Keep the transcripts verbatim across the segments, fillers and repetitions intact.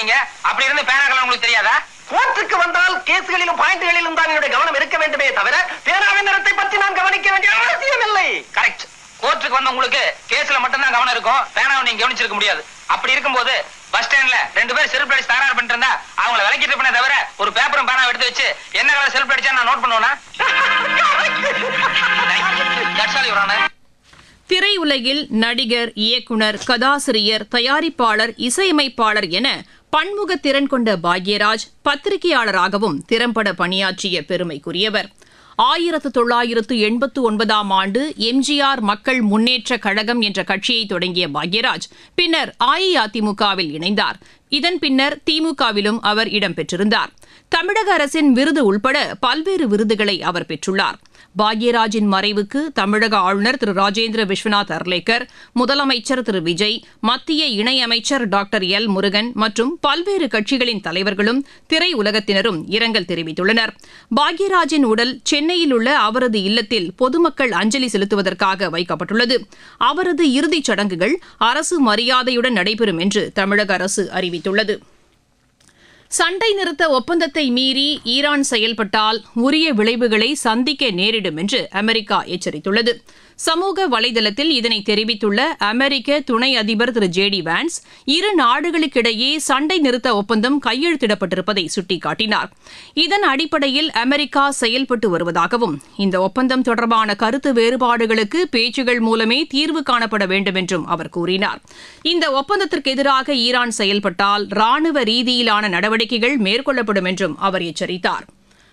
இருக்கீங்க. அப்படி இருந்து பேனாக்கள் உங்களுக்கு தெரியாதா? கோர்ட்டுக்கு வந்தால் கேஸ்களிலும் பாயிண்ட்களிலும் தான் என்னுடைய கவனம் இருக்க வேண்டுமே தவிர பேனாவின் நிறத்தை பற்றி நான் கவனிக்க வேண்டிய அவசியம் இல்லை. கரெக்ட். கோர்ட்டுக்கு வந்த உங்களுக்கு கேஸ்ல மட்டும் தான் கவனம் இருக்கும், பேனாவை நீங்க கவனிச்சிருக்க முடியாது. அப்படி இருக்கும்போது பஸ் ஸ்டாண்ட்ல ரெண்டு பேரும் செல்ஃப் அடிச்சு தகராறு பண்ணிட்டு இருந்தா அவங்கள விலக்கிட்டு இருப்பேனே தவிர ஒரு பேப்பரும் பேனாவை எடுத்து வச்சு என்ன கலர் செல்ஃப் அடிச்சா நான் நோட் பண்ணுவேனா? திரையுலகில் நடிகர், இயக்குனர், கதாசிரியர், தயாரிப்பாளர், இசையமைப்பாளர் என பன்முக திறன் கொண்ட பாக்யராஜ் பத்திரிகையாளராகவும் திறம்பட பணியாற்றிய பெருமைக்குரியவர். ஆயிரத்து தொள்ளாயிரத்து எண்பத்து ஒன்பதாம் ஆண்டு எம்ஜிஆர் மக்கள் முன்னேற்ற கழகம் என்ற கட்சியை தொடங்கிய பாக்யராஜ் பின்னர் அஇஅதிமுகவில் இணைந்தார். இதன் பின்னர் திமுகவிலும் அவர் இடம்பெற்றிருந்தார். தமிழக அரசின் விருது உள்பட பல்வேறு விருதுகளை அவர் பெற்றுள்ளார். பாக்யராஜின் மறைவுக்கு தமிழக ஆளுநர் திரு ராஜேந்திர விஸ்வநாத் அர்லேக்கர், முதலமைச்சர் திரு விஜய், மத்திய இணையமைச்சர் டாக்டர் எல் முருகன் மற்றும் பல்வேறு கட்சிகளின் தலைவர்களும் திரையுலகத்தினரும் இரங்கல் தெரிவித்துள்ளனர். பாக்யராஜின் உடல் சென்னையில் உள்ள அவரது இல்லத்தில் பொதுமக்கள் அஞ்சலி செலுத்துவதற்காக வைக்கப்பட்டுள்ளது. அவரது இறுதிச் சடங்குகள் அரசு மரியாதையுடன் நடைபெறும் என்று தமிழக அரசு அறிவித்துள்ளது. சண்டை நிறுத்த ஒப்பந்தத்தை மீறி ஈரான் செயல்பட்டால் உரிய விளைவுகளை சந்திக்க நேரிடும் என்று அமெரிக்கா எச்சரித்துள்ளது. சமூக வலைதளத்தில் இதனை தெரிவித்துள்ள அமெரிக்க துணை அதிபர் திரு ஜே டி வான்ஸ், இரு நாடுகளுக்கிடையே சண்டை நிறுத்த ஒப்பந்தம் கையெழுத்திடப்பட்டிருப்பதை சுட்டிக்காட்டினார். இதன் அடிப்படையில் அமெரிக்கா செயல்பட்டு வருவதாகவும் இந்த ஒப்பந்தம் தொடர்பான கருத்து வேறுபாடுகளுக்கு பேச்சுகள் மூலமே தீர்வு காணப்பட வேண்டும் என்றும் அவர் கூறினார். இந்த ஒப்பந்தத்திற்கு எதிராக ஈரான் செயல்பட்டால் ராணுவ ரீதியிலான நடவடிக்கைகள் மேற்கொள்ளப்படும் என்றும் அவர் எச்சரித்தார்.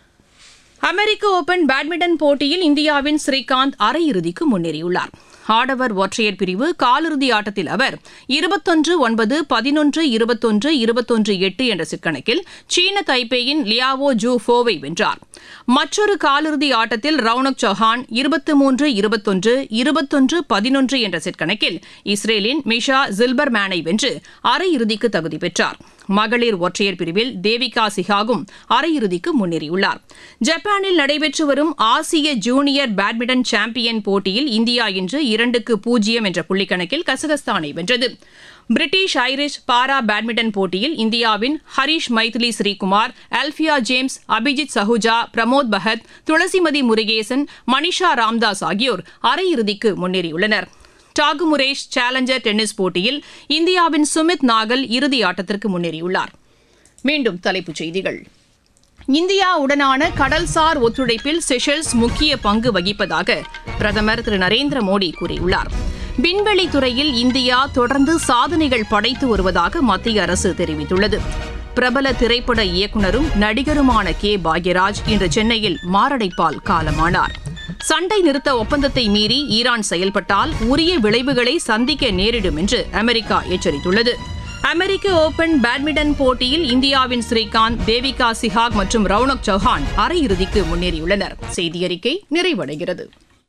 அமெரிக்க ஓபன் பேட்மிண்டன் போட்டியில் இந்தியாவின் ஸ்ரீகாந்த் அரையிறுதிக்கு முன்னேறியுள்ளார். ஆடவர் ஒற்றையர் பிரிவு காலிறுதி ஆட்டத்தில் அவர் இருபத்தொன்று ஒன்பது, பதினொன்று இருபத்தொன்று, இருபத்தொன்று எட்டு என்ற சிற்கணக்கில் சீன தைப்பேயின் லியாவோ ஜூ ஃபோவை வென்றார். மற்றொரு காலிறுதி ஆட்டத்தில் ரவுனக் சௌஹான் இருபத்தி மூன்று இருபத்தொன்று, இருபத்தொன்று பதினொன்று என்ற சிற்கணக்கில் இஸ்ரேலின் மிஷா ஜில்பர்மேனை வென்று அரையிறுதிக்கு தகுதி பெற்றார். மகளிர் ஒற்றையர் பிரிவில் தேவிகா சிஹாகும் அரையிறுதிக்கு முன்னேறியுள்ளார். ஜப்பானில் நடைபெற்று வரும் ஆசிய ஜூனியர் பேட்மிண்டன் சாம்பியன் போட்டியில் இந்தியா இன்று இரண்டுக்கு பூஜ்ஜியம் என்ற புள்ளிக்கணக்கில் கசகஸ்தானை வென்றது. பிரிட்டிஷ் ஐரிஷ் பாரா பேட்மிண்டன் போட்டியில் இந்தியாவின் ஹரிஷ் மைதிலி ஸ்ரீகுமார், அல்பியா ஜேம்ஸ், அபிஜித் சஹுஜா, பிரமோத் பகத், துளசிமதி முருகேசன், மனிஷா ராம்தாஸ் ஆகியோர் அரையிறுதிக்கு முன்னேறியுள்ளனர். டாகுமுரேஷ் சேலஞ்சர் டென்னிஸ் போட்டியில் இந்தியாவின் சுமித் நாகல் இறுதி ஆட்டத்திற்கு முன்னேறியுள்ளார். மீண்டும் தலைப்புச் செய்திகள். இந்தியாவுடனான கடல்சார் ஒத்துழைப்பில் செஷல்ஸ் முக்கிய பங்கு வகிப்பதாக பிரதமர் திரு நரேந்திர மோடி கூறியுள்ளார். விண்வெளி துறையில் இந்தியா தொடர்ந்து சாதனைகள் படைத்து வருவதாக மத்திய அரசு தெரிவித்துள்ளது. பிரபல திரைப்பட இயக்குநரும் நடிகருமான கே பாக்யராஜ் இன்று சென்னையில் மாரடைப்பால் காலமானார். சண்டை நிறுத்த ஒப்பந்தத்தை மீறி ஈரான் செயல்பட்டால் உரிய விளைவுகளை சந்திக்க நேரிடும் என்று அமெரிக்கா எச்சரித்துள்ளது. அமெரிக்க ஓபன் பேட்மிண்டன் போட்டியில் இந்தியாவின் ஸ்ரீகாந்த், தேவிகா சிஹாக் மற்றும் ரவுனக் சௌஹான் அரையிறுதிக்கு முன்னேறியுள்ளனர். செய்தியறிக்கை நிறைவடைகிறது.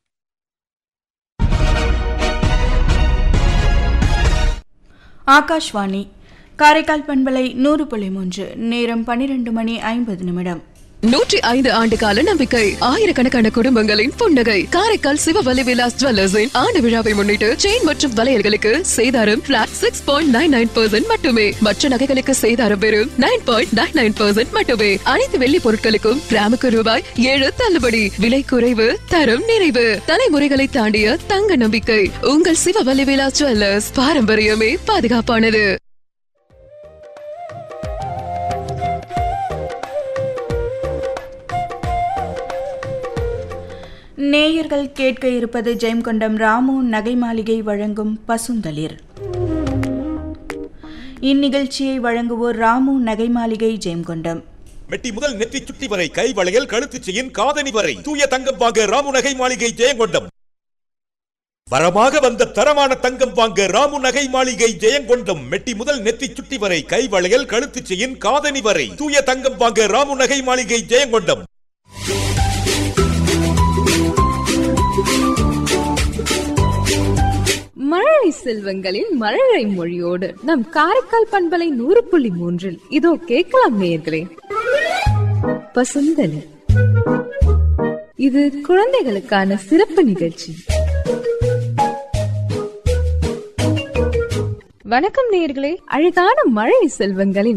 ஆகாஷ்வாணி காரைக்கால் பண்பலை நூறு புள்ளி மூன்று, நேரம் பனிரெண்டு மணி ஐம்பது நிமிடம். நூற்றி ஐந்து ஆண்டு கால நம்பிக்கை, ஆயிரக்கணக்கான குடும்பங்களின் புன்னகை. காரைக்கால் சிவவலி விலாஸ் ஜுவல்லர்ஸின் ஆண்டு விழாவை முன்னிட்டு செயின் மற்றும் வளையல்களுக்கு சேதாரம் plot six point nine nine percent மட்டுமே. மற்ற நகைகளுக்கு சேதாரம் வெறும் nine point nine nine percent மட்டுமே. அனைத்து வெள்ளி பொருட்களுக்கும் கிராமுக்கு ரூபாய் ஏழு தள்ளுபடி. விலை குறைவு, தரம் நிறைவு. தலைமுறைகளை தாண்டிய தங்க நம்பிக்கை. உங்கள் சிவவலி விலாஸ் ஜுவல்லர்ஸ். பாரம்பரியமே பாதுகாப்பானது. நேயர்கள் கேட்க இருப்பது ஜெயங்கொண்டம் ராமு நகை மாளிகை வழங்கும் பசுந்தளிர். இந்நிகழ்ச்சியை வழங்குவோர் ராமு நகை மாளிகை ஜெயங்கொண்டம். மெட்டி முதல் நெற்றி சுட்டி வரை கை வளையல், கழுத்து செயின், காதணி வரை தூய தங்கம் வாங்க ராமு நகை மாளிகை ஜெயங்கொண்டம். வரமாக வந்த தரமான தங்கம் வாங்க ராமு நகை மாளிகை ஜெயங்கொண்டம். மெட்டி முதல் நெத்தி சுட்டி வரை கை வளையல், கழுத்து செயின், காதணி வரை தூய தங்கம் வாங்க ராமு நகை மாளிகை ஜெயங்கொண்டம். மழலை செல்வங்களின் மழலை மொழியோடு நம் காரைக்கால் பண்பலை நூறு புள்ளி மூன்றில் இதோ கேட்கலாம் நேயர்களே. பசுந்தளி, இது குழந்தைகளுக்கான சிறப்பு நிகழ்ச்சி. வணக்கம் நேயர்களே. அழகான மழலை செல்வங்களின்